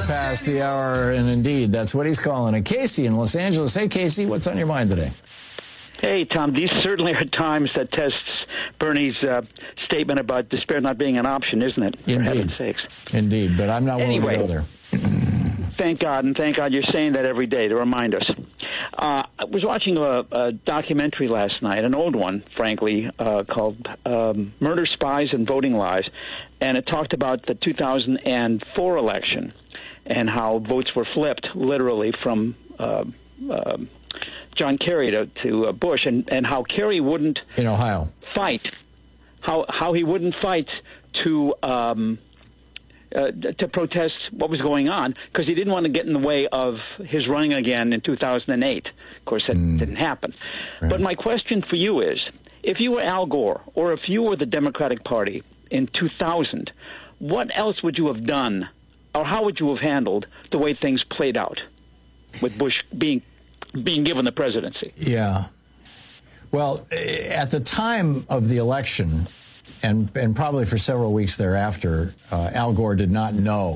minutes past the hour, and indeed, that's what he's calling it. Casey in Los Angeles. Hey, Casey, what's on your mind today? Hey, Tom, these certainly are times that tests Bernie's statement about despair not being an option, isn't it? Indeed. For heaven's sakes. Indeed, but I'm not willing to go there. Thank God, and thank God you're saying that every day to remind us. I was watching a documentary last night, an old one, frankly, called Murder, Spies, and Voting Lies, and it talked about the 2004 election and how votes were flipped, literally, from John Kerry to Bush, and how Kerry wouldn't in Ohio fight, how he wouldn't fight to protest what was going on because he didn't want to get in the way of his running again in 2008. Of course, that didn't happen. Right. But my question for you is, if you were Al Gore or if you were the Democratic Party in 2000, what else would you have done, or how would you have handled the way things played out with Bush being given the presidency? Yeah. Well, at the time of the election, and probably for several weeks thereafter, Al Gore did not know